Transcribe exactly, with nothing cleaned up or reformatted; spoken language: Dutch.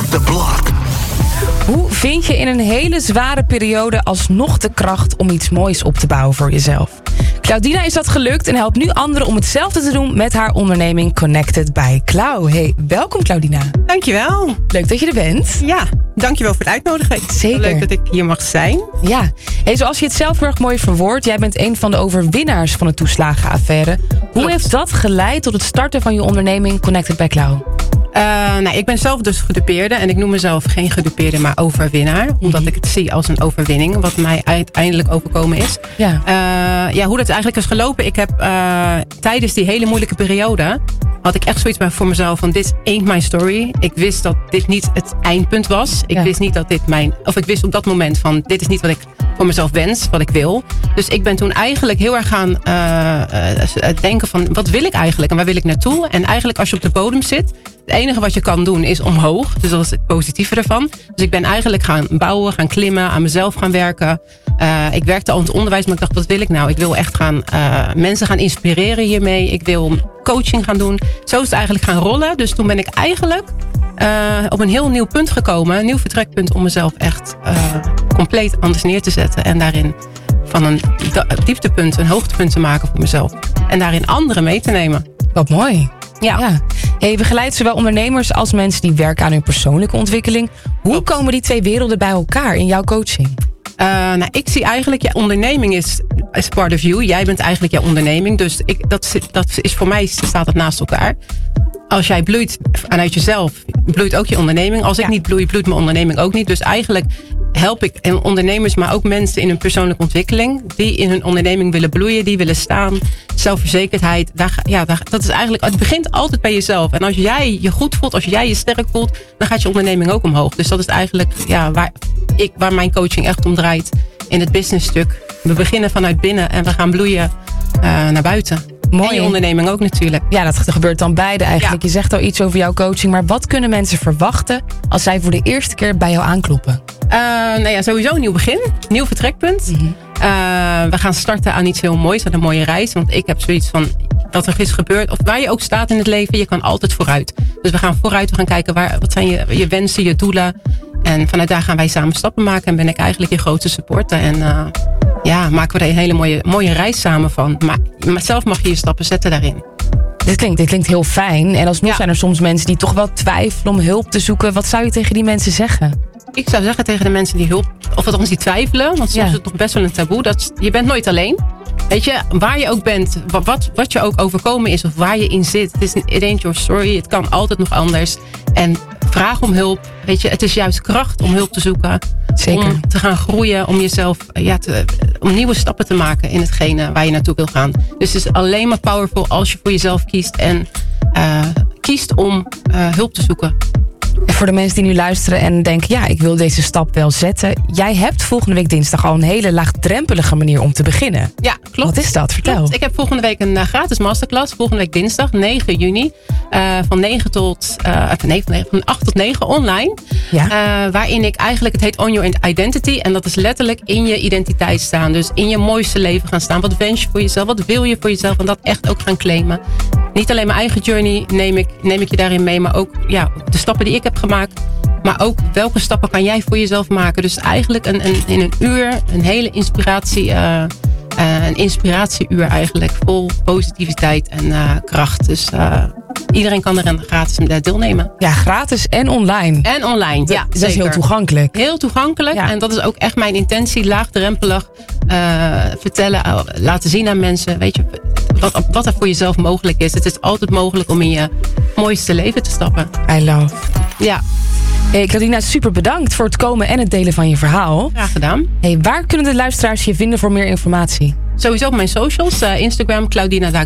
the block. Hoe vind je in een hele zware periode alsnog de kracht om iets moois op te bouwen voor jezelf? Claudina is dat gelukt en helpt nu anderen om hetzelfde te doen met haar onderneming Connected by Clau. Hey, welkom Claudina. Dankjewel. Leuk dat je er bent. Ja, dankjewel voor het uitnodigen. Zeker. Leuk dat ik hier mag zijn. Ja, hey, zoals je het zelf heel erg mooi verwoordt, jij bent een van de overwinnaars van de toeslagenaffaire. Hoe Klopt. heeft dat geleid tot het starten van je onderneming Connected by Clau? Uh, nou, ik ben zelf dus gedupeerde en ik noem mezelf geen gedupeerde, maar overwinnaar. Omdat ik het zie als een overwinning, wat mij uiteindelijk overkomen is. Ja. Uh, ja, hoe dat eigenlijk is gelopen. Ik heb uh, tijdens die hele moeilijke periode, had ik echt zoiets bij voor mezelf van dit ain't my story. Ik wist dat dit niet het eindpunt was. Ik Ja. wist niet dat dit mijn, of ik wist op dat moment van dit is niet wat ik voor mezelf wens, wat ik wil. Dus ik ben toen eigenlijk heel erg gaan uh, uh, denken van wat wil ik eigenlijk en waar wil ik naartoe? En eigenlijk als je op de bodem zit, het enige wat je kan doen is omhoog. Dus dat is het positieve ervan. Dus ik ben eigenlijk gaan bouwen, gaan klimmen, aan mezelf gaan werken. Uh, ik werkte al in het onderwijs, maar ik dacht, wat wil ik nou? Ik wil echt gaan uh, mensen gaan inspireren hiermee. Ik wil coaching gaan doen. Zo is het eigenlijk gaan rollen. Dus toen ben ik eigenlijk uh, op een heel nieuw punt gekomen. Een nieuw vertrekpunt om mezelf echt uh, compleet anders neer te zetten. En daarin van een dieptepunt een hoogtepunt te maken voor mezelf. En daarin anderen mee te nemen. Wat mooi. Ja. Ja. Hey, je begeleidt zowel ondernemers als mensen die werken aan hun persoonlijke ontwikkeling. Hoe Klopt. komen die twee werelden bij elkaar in jouw coaching? Uh, nou, ik zie eigenlijk, je onderneming is, is part of you. Jij bent eigenlijk jouw onderneming. Dus ik, dat, dat is voor mij staat het naast elkaar. Als jij bloeit vanuit jezelf, bloeit ook je onderneming. Als ik Ja. niet bloei, bloeit mijn onderneming ook niet. Dus eigenlijk help ik ondernemers, maar ook mensen in hun persoonlijke ontwikkeling. Die in hun onderneming willen bloeien, die willen staan. Zelfverzekerdheid. Daar, ja, daar, dat is eigenlijk, het begint altijd bij jezelf. En als jij je goed voelt, als jij je sterk voelt, dan gaat je onderneming ook omhoog. Dus dat is eigenlijk ja, waar, ik, waar mijn coaching echt om draait in het businessstuk. We beginnen vanuit binnen en we gaan bloeien uh, naar buiten. Mooi. En je onderneming ook natuurlijk. Ja, dat gebeurt dan beide eigenlijk. Ja. Je zegt al iets over jouw coaching, maar wat kunnen mensen verwachten als zij voor de eerste keer bij jou aankloppen? Uh, nou ja, sowieso een nieuw begin. Nieuw vertrekpunt. Mm-hmm. Uh, we gaan starten aan iets heel moois, aan een mooie reis. Want ik heb zoiets van, wat er is gebeurd, of waar je ook staat in het leven, je kan altijd vooruit. Dus we gaan vooruit, we gaan kijken, waar, wat zijn je, je wensen, je doelen. En vanuit daar gaan wij samen stappen maken. En ben ik eigenlijk je grote supporter. En uh, ja, maken we er een hele mooie, mooie reis samen van. Maar, maar zelf mag je je stappen zetten daarin. Dit klinkt, dit klinkt heel fijn. En alsnog Ja. zijn er soms mensen die toch wel twijfelen om hulp te zoeken. Wat zou je tegen die mensen zeggen? Ik zou zeggen tegen de mensen die hulp, of althans die twijfelen, want soms Ja. is het toch best wel een taboe, dat je bent nooit alleen. Weet je, waar je ook bent, wat, wat je ook overkomen is of waar je in zit, het is een, it ain't your story, het kan altijd nog anders. En vraag om hulp, weet je, het is juist kracht om hulp te zoeken. Zeker. Om te gaan groeien, om jezelf, ja, te, om nieuwe stappen te maken in hetgene waar je naartoe wil gaan. Dus het is alleen maar powerful als je voor jezelf kiest en uh, kiest om uh, hulp te zoeken. En voor de mensen die nu luisteren en denken, ja, ik wil deze stap wel zetten. Jij hebt volgende week dinsdag al een hele laagdrempelige manier om te beginnen. Ja, klopt. Wat is dat? Vertel. Klopt. Ik heb volgende week een uh, gratis masterclass. Volgende week dinsdag, negen juni. Uh, van, negen tot, uh, nee, van, negen, van acht tot negen online. Ja. Uh, waarin ik eigenlijk, het heet On Your Identity. En dat is letterlijk in je identiteit staan. Dus in je mooiste leven gaan staan. Wat wens je voor jezelf? Wat wil je voor jezelf? En dat echt ook gaan claimen. Niet alleen mijn eigen journey neem ik, neem ik je daarin mee. Maar ook ja, de stappen die ik heb gemaakt. Maar ook welke stappen kan jij voor jezelf maken? Dus eigenlijk een, een, in een uur een hele inspiratie, uh, uh, een inspiratieuur eigenlijk. Vol positiviteit en uh, kracht. Dus uh, iedereen kan er gratis deelnemen. Ja, gratis en online. En online, Dat, ja, dat zeker. is heel toegankelijk. Heel toegankelijk. Ja. En dat is ook echt mijn intentie. Laagdrempelig uh, vertellen, uh, laten zien aan mensen. Weet je, wat, wat er voor jezelf mogelijk is. Het is altijd mogelijk om in je mooiste leven te stappen. I love. Ja, Hey, Claudina, super bedankt voor het komen en het delen van je verhaal. graag gedaan. Hey, waar kunnen de luisteraars je vinden voor meer informatie? Sowieso op mijn socials. Uh, Instagram, Claudina da